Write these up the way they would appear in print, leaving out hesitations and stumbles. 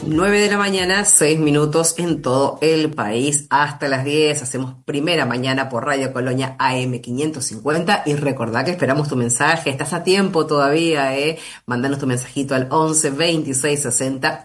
9 de la mañana, 6 minutos en todo el país. Hasta las 10 hacemos primera mañana por Radio Colonia AM 550. Y recordá que esperamos tu mensaje. Estás a tiempo todavía, ¿eh? Mandanos tu mensajito al 11 26 60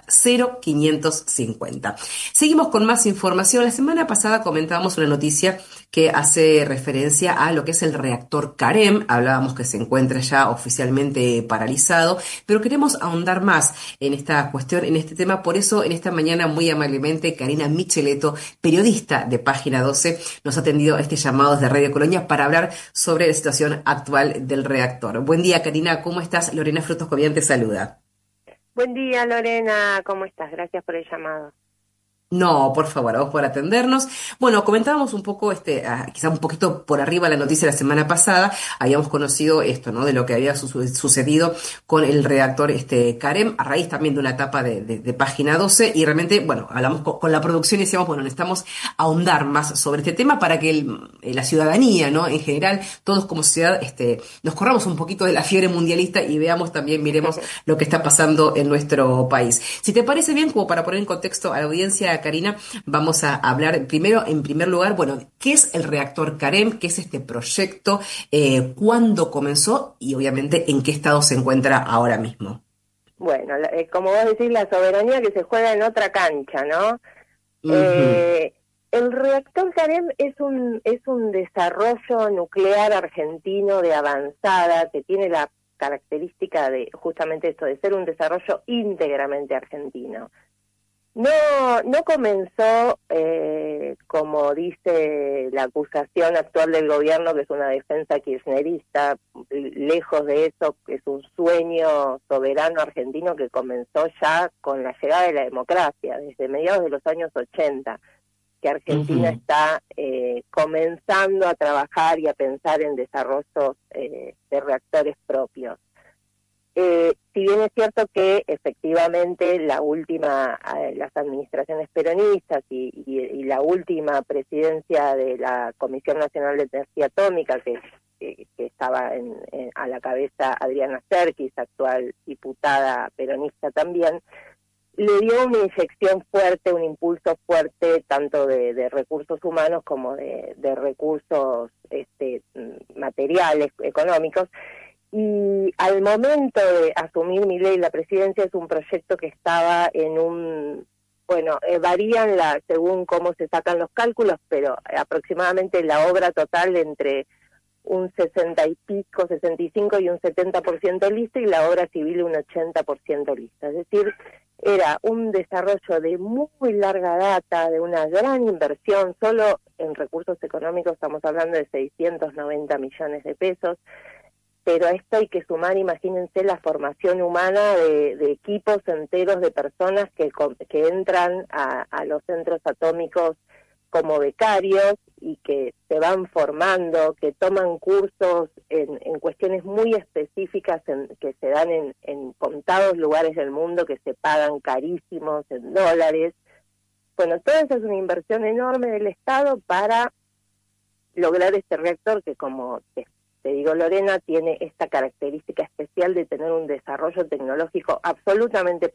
0550. Seguimos con más información. La semana pasada comentábamos una noticia que hace referencia a lo que es el reactor Carem. Hablábamos que se encuentra ya oficialmente paralizado, pero queremos ahondar más en esta cuestión, en este tema. Por eso, en esta mañana, muy amablemente, Karina Micheletto, periodista de Página 12, nos ha atendido este llamado desde Radio Colonia para hablar sobre la situación actual del reactor. Buen día, Karina, ¿cómo estás? Lorena Frutos Cobian te saluda. Buen día, Lorena, ¿cómo estás? Gracias por el llamado. No, por favor, a vos por atendernos. Bueno, comentábamos un poco, quizá un poquito por arriba la noticia la semana pasada. Habíamos conocido esto, ¿no? De lo que había sucedido con el reactor, Carem, a raíz también de una etapa de Página 12. Y realmente, bueno, hablamos con la producción y decíamos, bueno, necesitamos ahondar más sobre este tema para que la ciudadanía, ¿no? En general, todos como sociedad, nos corramos un poquito de la fiebre mundialista y veamos también, miremos lo que está pasando en nuestro país. Si te parece bien, como para poner en contexto a la audiencia, Karina, vamos a hablar primero, en primer lugar, bueno, ¿qué es el reactor Carem? ¿Qué es este proyecto? ¿Cuándo comenzó? Y obviamente, ¿en qué estado se encuentra ahora mismo? Bueno, como vos decís, la soberanía que se juega en otra cancha, ¿no? Ujú. El reactor Carem es un desarrollo nuclear argentino de avanzada que tiene la característica de justamente esto, de ser un desarrollo íntegramente argentino. No comenzó, como dice la acusación actual del gobierno, que es una defensa kirchnerista. Lejos de eso, es un sueño soberano argentino que comenzó ya con la llegada de la democracia, desde mediados de los años 80, que Argentina Ujú. está comenzando a trabajar y a pensar en desarrollos de reactores propios. Si bien es cierto que efectivamente las administraciones peronistas y la última presidencia de la Comisión Nacional de Energía Atómica, que estaba a la cabeza Adriana Serkis, actual diputada peronista también, le dio una inyección fuerte, un impulso fuerte, tanto de recursos humanos como de recursos materiales, económicos. Y al momento de asumir Milei la presidencia, es un proyecto que estaba varían según cómo se sacan los cálculos, pero aproximadamente la obra total entre un 60 y pico, 65 y un 70% lista, y la obra civil un 80% lista. Es decir, era un desarrollo de muy larga data, de una gran inversión. Solo en recursos económicos estamos hablando de 690 millones de pesos. Pero a esto hay que sumar, imagínense, la formación humana de equipos enteros de personas que entran a los centros atómicos como becarios y que se van formando, que toman cursos en cuestiones muy específicas que se dan en contados lugares del mundo, que se pagan carísimos en dólares. Bueno, toda esa es una inversión enorme del Estado para lograr este reactor que, como te digo, Lorena, tiene esta característica especial de tener un desarrollo tecnológico absolutamente